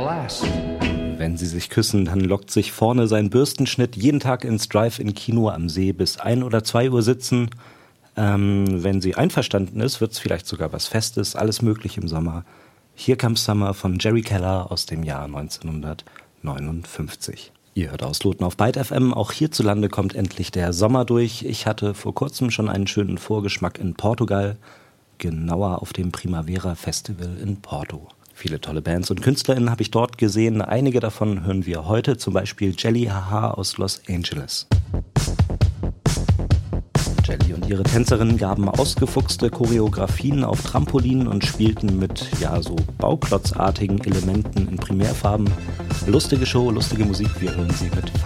last. Wenn sie sich küssen, dann lockt sich vorne sein Bürstenschnitt jeden Tag ins Drive-In-Kino am See bis 1 oder 2 Uhr sitzen. Wenn sie einverstanden ist, wird es vielleicht sogar was Festes, alles möglich im Sommer. Here Comes Summer von Jerry Keller aus dem Jahr 1959. Ihr hört Ausloten auf Byte FM. Auch hierzulande kommt endlich der Sommer durch. Ich hatte vor kurzem schon einen schönen Vorgeschmack in Portugal, genauer auf dem Primavera Festival in Porto. Viele tolle Bands und KünstlerInnen habe ich dort gesehen. Einige davon hören wir heute, zum Beispiel Jelly Haha aus Los Angeles. Jelly und ihre Tänzerinnen gaben ausgefuchste Choreografien auf Trampolinen und spielten mit, so bauklotzartigen Elementen in Primärfarben. Lustige Show, lustige Musik, wir hören sie mit